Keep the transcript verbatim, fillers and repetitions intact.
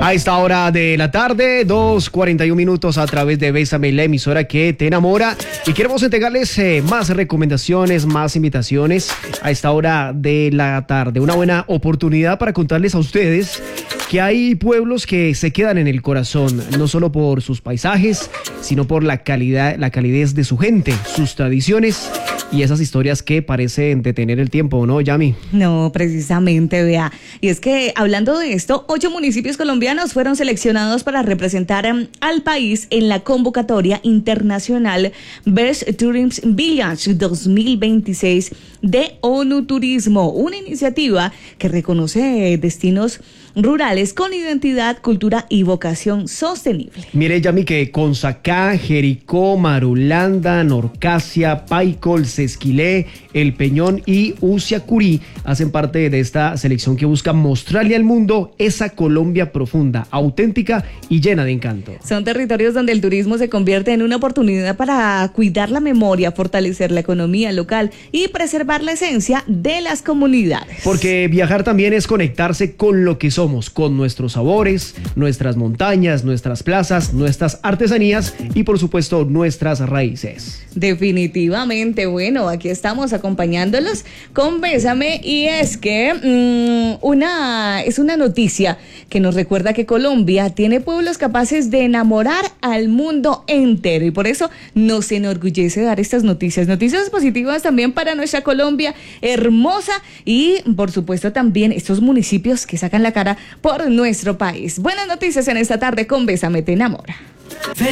A esta hora de la tarde, dos cuarenta y un minutos a través de Bésame, la emisora que te enamora. Y queremos entregarles eh, más recomendaciones, más invitaciones a esta hora de la tarde. Una buena oportunidad para contarles a ustedes que hay pueblos que se quedan en el corazón, no solo por sus paisajes, sino por la calidad, la calidez de su gente, sus tradiciones y esas historias que parecen detener el tiempo, ¿no, Yami? No, precisamente, vea. Y es que, hablando de esto, ocho municipios colombianos fueron seleccionados para representar um, al país en la convocatoria internacional Best Tourism Village dos mil veintiséis de ONU Turismo, una iniciativa que reconoce destinos rurales con identidad, cultura y vocación sostenible. Mire, Yami, que Consacá, Jericó, Marulanda, Norcasia, Paicol, Sesquilé, El Peñón y Usiacurí hacen parte de esta selección que busca mostrarle al mundo esa Colombia profunda, auténtica y llena de encanto. Son territorios donde el turismo se convierte en una oportunidad para cuidar la memoria, fortalecer la economía local y preservar la esencia de las comunidades. Porque viajar también es conectarse con lo que somos, con nuestros sabores, nuestras montañas, nuestras plazas, nuestras artesanías y por supuesto nuestras raíces. Definitivamente, bueno, aquí estamos acompañándolos con Bésame y es que mmm, una es una noticia que nos recuerda que Colombia tiene pueblos capaces de enamorar al mundo entero y por eso nos enorgullece dar estas noticias, noticias positivas también para nuestra Colombia hermosa y por supuesto también estos municipios que sacan la cara por nuestro país. Buenas noticias en esta tarde con Bésame te enamora.